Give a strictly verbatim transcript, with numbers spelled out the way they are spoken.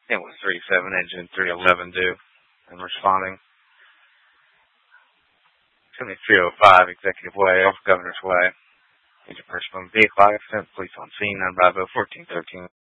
It was three seven, engine three eleven due, and responding. seventy-three oh five, Executive Way, off Governor's Way. Agent personal vehicle accident, police on scene, on Bravo fourteen thirteen.